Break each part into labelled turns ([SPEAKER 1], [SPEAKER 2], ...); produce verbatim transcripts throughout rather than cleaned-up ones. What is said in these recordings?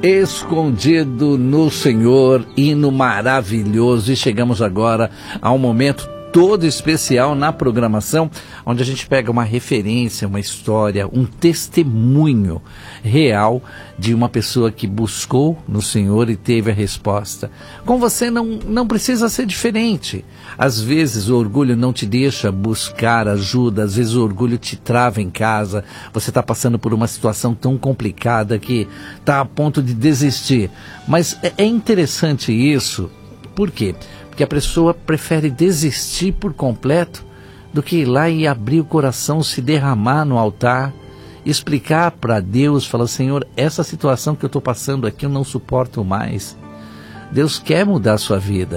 [SPEAKER 1] Escondido no Senhor, hino maravilhoso. E chegamos agora a um momento todo especial na programação, onde a gente pega uma referência, uma história, um testemunho real de uma pessoa que buscou no Senhor e teve a resposta. Com você não, não precisa ser diferente. Às vezes o orgulho não te deixa buscar ajuda, às vezes o orgulho te trava em casa, você está passando por uma situação tão complicada que está a ponto de desistir. Mas é, é interessante isso, por quê? Porque a pessoa prefere desistir por completo do que ir lá e abrir o coração, se derramar no altar, explicar para Deus, falar: Senhor, essa situação que eu estou passando aqui eu não suporto mais. Deus quer mudar a sua vida,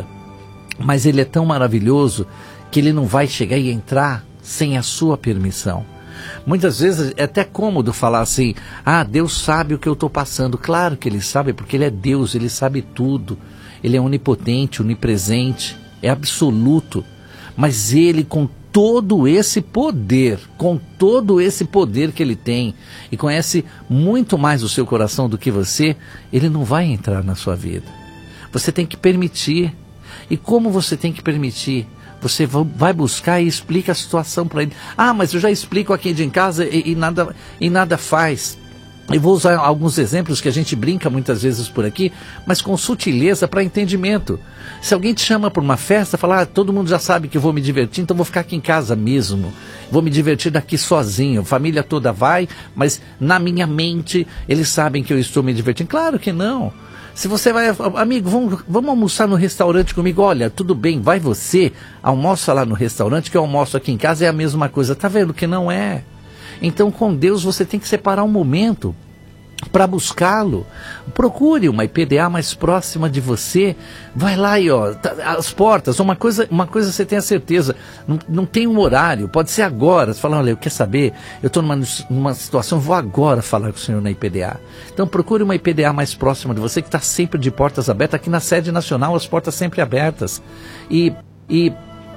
[SPEAKER 1] mas Ele é tão maravilhoso que Ele não vai chegar e entrar sem a sua permissão. Muitas vezes é até cômodo falar assim: ah, Deus sabe o que eu estou passando. Claro que Ele sabe, porque Ele é Deus, Ele sabe tudo. Ele é onipotente, onipresente, é absoluto. Mas Ele, com todo esse poder, com todo esse poder que Ele tem, e conhece muito mais o seu coração do que você, Ele não vai entrar na sua vida. Você tem que permitir. E como você tem que permitir? Você vai buscar e explica a situação para Ele. Ah, mas eu já explico aqui de em casa e, e, nada, e nada faz. Eu vou usar alguns exemplos que a gente brinca muitas vezes por aqui, mas com sutileza para entendimento. Se alguém te chama para uma festa, fala: ah, todo mundo já sabe que eu vou me divertir, então vou ficar aqui em casa mesmo. Vou me divertir daqui sozinho. A família toda vai, mas na minha mente eles sabem que eu estou me divertindo. Claro que não. Se você vai, amigo, vamos, vamos almoçar no restaurante comigo. Olha, tudo bem, vai você, almoça lá no restaurante, que eu almoço aqui em casa, é a mesma coisa. Tá vendo que não é? Então, com Deus, você tem que separar um momento para buscá-lo. Procure uma I P D A mais próxima de você. Vai lá e ó, tá, as portas. Uma coisa, uma coisa você tem a certeza, não, não tem um horário, pode ser agora. Você fala: olha, eu quero saber, eu estou numa, numa situação, vou agora falar com o senhor na I P D A. Então procure uma I P D A mais próxima de você, que está sempre de portas abertas. Aqui na sede nacional, as portas sempre abertas. E... e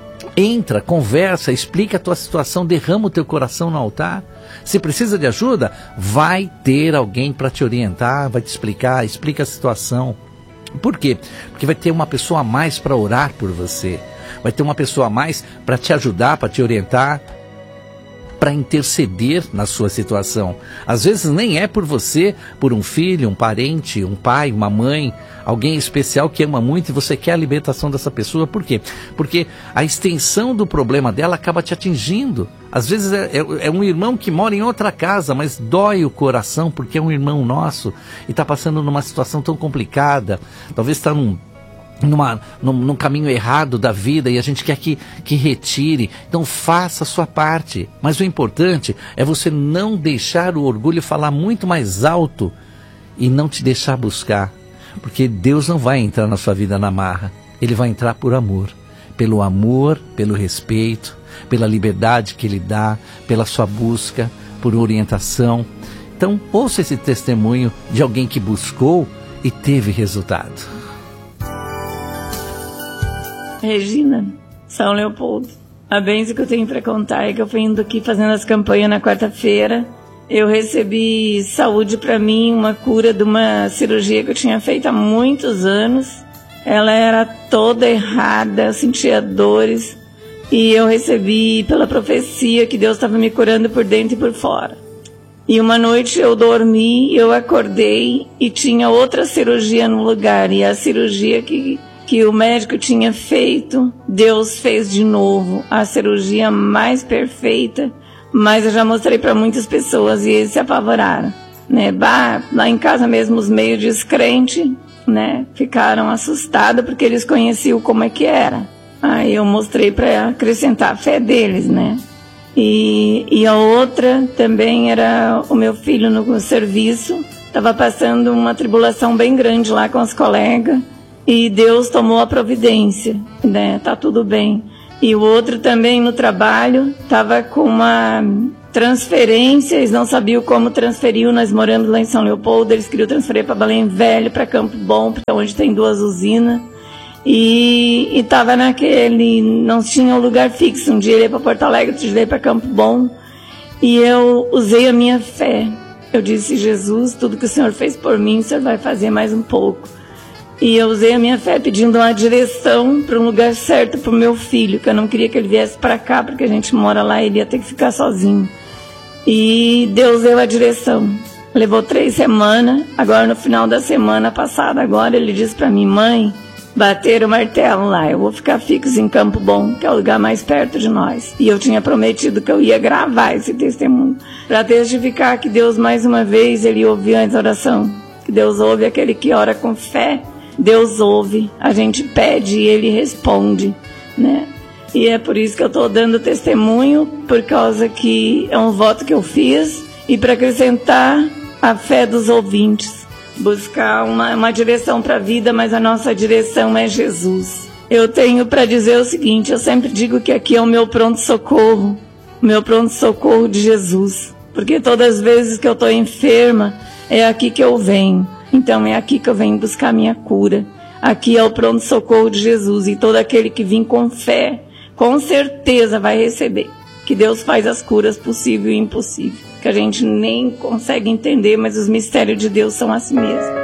[SPEAKER 1] entra, conversa, explica a tua situação, derrama o teu coração no altar. Se precisa de ajuda, vai ter alguém para te orientar, vai te explicar, explica a situação. Por quê? Porque vai ter uma pessoa a mais para orar por você, vai ter uma pessoa a mais para te ajudar, para te orientar, para interceder na sua situação. Às vezes nem é por você, por um filho, um parente, um pai, uma mãe, alguém especial que ama muito e você quer a libertação dessa pessoa. Por quê? Porque a extensão do problema dela acaba te atingindo. Às vezes é, é, é um irmão que mora em outra casa, mas dói o coração porque é um irmão nosso e está passando numa situação tão complicada. Talvez está num Numa, num, num caminho errado da vida e a gente quer que, que retire. Então faça a sua parte, mas o importante é você não deixar o orgulho falar muito mais alto e não te deixar buscar, porque Deus não vai entrar na sua vida na marra. Ele vai entrar por amor, pelo amor, pelo respeito, pela liberdade que Ele dá, pela sua busca, por orientação. Então ouça esse testemunho de alguém que buscou e teve resultado.
[SPEAKER 2] Regina, São Leopoldo. A bênção que eu tenho para contar é que eu fui indo aqui fazendo as campanhas na quarta-feira. Eu recebi saúde para mim, uma cura de uma cirurgia que eu tinha feito há muitos anos. Ela era toda errada, eu sentia dores. E eu recebi pela profecia que Deus estava me curando por dentro e por fora. E uma noite eu dormi, eu acordei e tinha outra cirurgia no lugar. E a cirurgia que... que o médico tinha feito, Deus fez de novo, a cirurgia mais perfeita, mas eu já mostrei para muitas pessoas e eles se apavoraram, né? Bah, lá em casa mesmo os meio descrentes, né, ficaram assustados porque eles conheciam como é que era. Aí eu mostrei para acrescentar a fé deles, né? E, e a outra também era o meu filho no serviço, estava passando uma tribulação bem grande lá com os colegas. E Deus tomou a providência, né? Tá tudo bem. E o outro também no trabalho, estava com uma transferência, eles não sabiam como transferiu, nós moramos lá em São Leopoldo, eles queriam transferir para Belém Velho, para Campo Bom, onde tem duas usinas. E estava naquele, não tinha um lugar fixo, um dia ele ia para Porto Alegre, outro dia ele ia para Campo Bom. E eu usei a minha fé. Eu disse: Jesus, tudo que o Senhor fez por mim, o Senhor vai fazer mais um pouco. E eu usei a minha fé pedindo uma direção para um lugar certo para o meu filho, que eu não queria que ele viesse para cá, porque a gente mora lá e ele ia ter que ficar sozinho. E Deus deu a direção. Levou três semanas, agora no final da semana passada, agora ele disse para mim: mãe, bateram o martelo lá, eu vou ficar fixo em Campo Bom, que é o lugar mais perto de nós. E eu tinha prometido que eu ia gravar esse testemunho, para testificar que Deus, mais uma vez, ele ouviu a oração. Que Deus ouve aquele que ora com fé. Deus ouve, a gente pede e ele responde, né? E é por isso que eu estou dando testemunho, por causa que é um voto que eu fiz, e para acrescentar a fé dos ouvintes, buscar uma, uma direção para a vida, mas a nossa direção é Jesus. Eu tenho para dizer o seguinte: eu sempre digo que aqui é o meu pronto-socorro, o meu pronto-socorro de Jesus, porque todas as vezes que eu estou enferma, é aqui que eu venho. Então é aqui que eu venho buscar minha cura. Aqui é o pronto-socorro de Jesus, e todo aquele que vir com fé, com certeza vai receber. Que Deus faz as curas possível e impossível, que a gente nem consegue entender, mas os mistérios de Deus são assim mesmo.